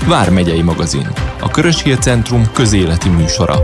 Vármegyei magazin, a Körös-Hír Centrum közéleti műsora.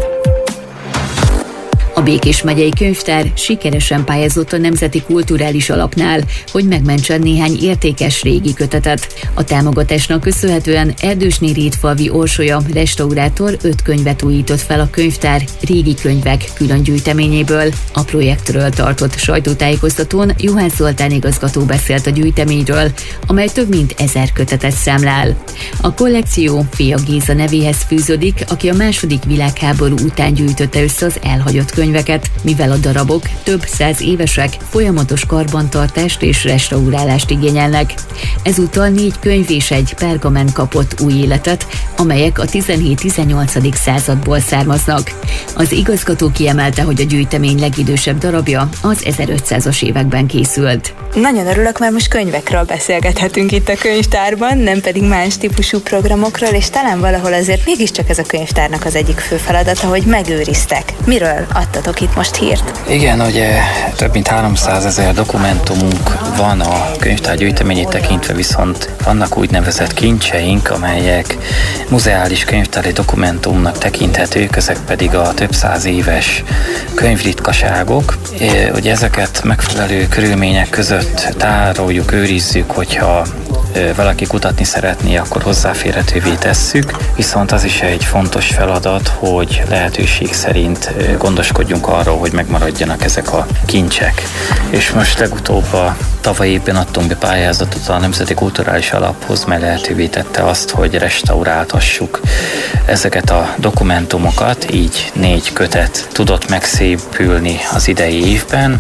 A Békés megyei könyvtár sikeresen pályázott a Nemzeti Kulturális Alapnál, hogy megmentsen néhány értékes régi kötetet. A támogatásnak köszönhetően Erdősné Rétfalvi Orsolya restaurátor 5 könyvet újított fel a könyvtár régi könyvek külön gyűjteményéből. A projektről tartott sajtótájékoztatón Juhász Zoltán igazgató beszélt a gyűjteményről, amely több mint 1000 kötetet számlál. A kollekció Fia Géza nevéhez fűződik, aki a II. Világháború után gyűjtötte össze az elhagyott könyveket, mivel a darabok több 100 évesek, folyamatos karbantartást és restaurálást igényelnek. Ezúttal 4 könyv és egy pergamen kapott új életet, amelyek a 17-18. századból származnak. Az igazgató kiemelte, hogy a gyűjtemény legidősebb darabja az 1500-as években készült. Nagyon örülök, mert most könyvekről beszélgethetünk itt a könyvtárban, nem pedig más típusú programokról, és talán valahol azért mégiscsak ez a könyvtárnak az egyik fő feladata, hogy megőriztek. Miről adtatok itt most hírt? Igen, ugye több mint 300 000 dokumentumunk van a könyvtár gyűjteményét tekintve, viszont vannak úgynevezett kincseink, amelyek muzeális könyvtári dokumentumnak tekinthetők, ezek pedig a több 100 éves könyvritkaságok. Ugye ezeket megfelelő körülmények között tároljuk, őrizzük, hogyha valaki kutatni szeretné, akkor hozzáférhetővé tesszük, viszont az is egy fontos feladat, hogy lehetőség szerint gondoskodjunk arról, hogy megmaradjanak ezek a kincsek. És most legutóbb tavaly évben adtunk be pályázatot a Nemzeti Kulturális Alaphoz, mely lehetővé tette azt, hogy restaurálhassuk ezeket a dokumentumokat, így 4 kötet tudott megszépülni az idei évben,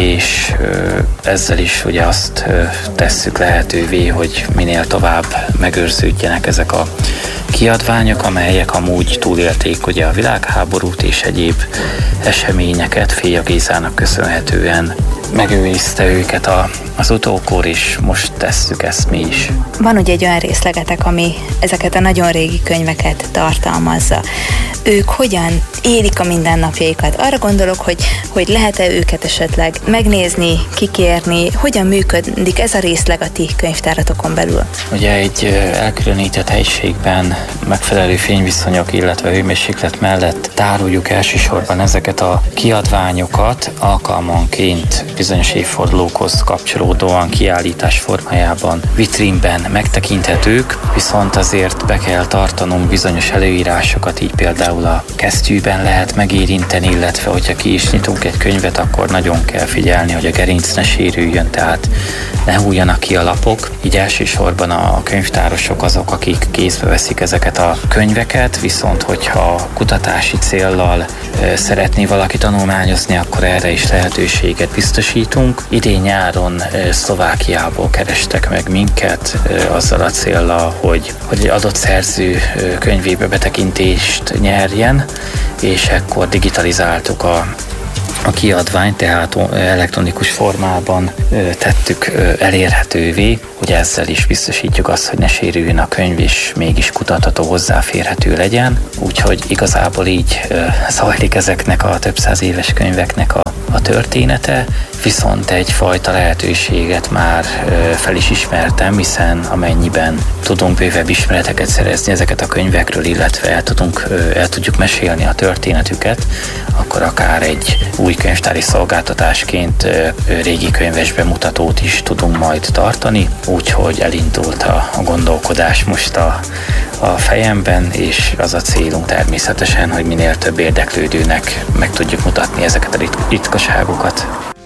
és ezzel is ugye azt tesszük lehetővé, hogy minél tovább megőrződjenek ezek a kiadványok, amelyek amúgy túlélték ugye a világháborút és egyéb eseményeket. Fia Gézának köszönhetően megőrizte őket az utókor, és most tesszük ezt mi is. Van ugye egy olyan részlegetek, ami ezeket a nagyon régi könyveket tartalmazza. Ők hogyan élik a mindennapjaikat? Arra gondolok, hogy lehet-e őket esetleg megnézni, kikérni, hogyan működik ez a részleg a ti könyvtáratokon belül? Ugye egy elkülönített helyiségben megfelelő fényviszonyok, illetve hőmérséklet mellett tároljuk elsősorban ezeket a kiadványokat, alkalmanként bizonyos évfordulókhoz kapcsolódóan kiállítás formájában vitrínben megtekinthetők, viszont azért be kell tartanunk bizonyos előírásokat, így például a kesztyűben lehet megérinteni, illetve hogyha ki is nyitunk egy könyvet, akkor nagyon kell figyelni, hogy a gerinc ne sérüljön, tehát ne hújjanak ki a lapok. Így elsősorban a könyvtárosok azok, akik kézbe veszik ezeket a könyveket, viszont hogyha kutatási céllal szeretné valaki tanulmányozni, akkor erre is lehetőséget biztosítunk. Idén nyáron Szlovákiából kerestek meg minket azzal a céllal, hogy egy adott szerző könyvébe betekintést nyerjen, és ekkor digitalizáltuk a kiadványt, tehát elektronikus formában tettük elérhetővé, hogy ezzel is biztosítjuk azt, hogy ne sérüljön a könyv, és mégis kutatható, hozzáférhető legyen. Úgyhogy igazából így zajlik ezeknek a több 100 éves könyveknek a története, viszont egyfajta lehetőséget már fel is ismertem, hiszen amennyiben tudunk bővebb ismereteket szerezni ezeket a könyvekről, illetve el tudjuk mesélni a történetüket, akkor akár egy új könyvtári szolgáltatásként régi könyves bemutatót is tudunk majd tartani, úgyhogy elindult a gondolkodás most a fejemben, és az a célunk természetesen, hogy minél több érdeklődőnek meg tudjuk mutatni ezeket a ritkaságokat.